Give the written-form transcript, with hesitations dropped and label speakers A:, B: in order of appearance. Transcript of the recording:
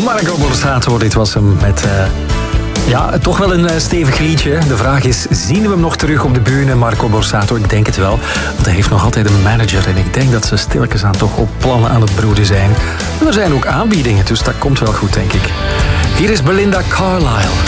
A: Marco Borsato, dit was hem met... toch wel een stevig liedje. De vraag is, zien we hem nog terug op de bühne, Marco Borsato? Ik denk het wel, want hij heeft nog altijd een manager. En ik denk dat ze stilletjes aan toch op plannen aan het broeden zijn. En er zijn ook aanbiedingen, dus dat komt wel goed, denk ik. Hier is Belinda Carlisle.